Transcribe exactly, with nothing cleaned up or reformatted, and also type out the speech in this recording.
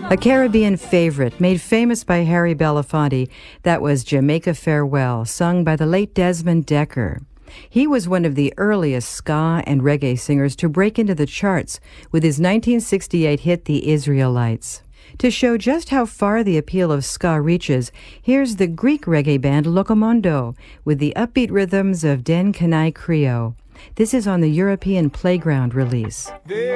A Caribbean favorite made famous by Harry Belafonte, that was Jamaica Farewell, sung by the late Desmond Dekker. He was one of the earliest ska and reggae singers to break into the charts with his nineteen sixty-eight hit The Israelites. To show just how far the appeal of ska reaches, here's the Greek reggae band Locomondo with the upbeat rhythms of Den Kanai Krio. This is on the European Playground release.